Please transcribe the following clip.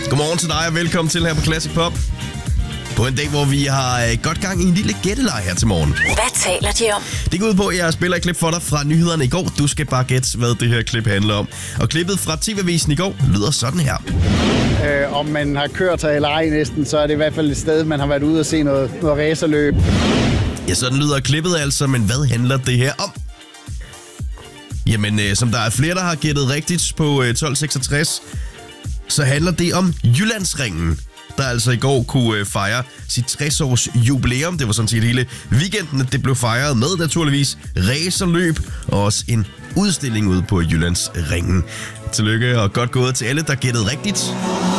Godmorgen til dig og velkommen til her på Classic Pop. På en dag, hvor vi har godt gang i en lille gætteleg her til morgen. Hvad taler de om? Det går ud på, at jeg spiller et klip for dig fra nyhederne i går. Du skal bare gætte, hvad det her klip handler om. Og klippet fra TV-avisen i går lyder sådan her. Om man har kørt sig eller ej næsten, så er det i hvert fald et sted, man har været ude og se noget racerløb. Ja, sådan lyder klippet altså, men hvad handler det her om? Jamen, som der er flere, der har gættet rigtigt på 1266, så handler det om Jyllandsringen, der altså i går kunne fejre sit 60-års jubilæum. Det var sådan set hele weekenden, at det blev fejret med naturligvis racerløb og også en udstilling ude på Jyllandsringen. Tillykke og godt gået til alle, der gættede rigtigt.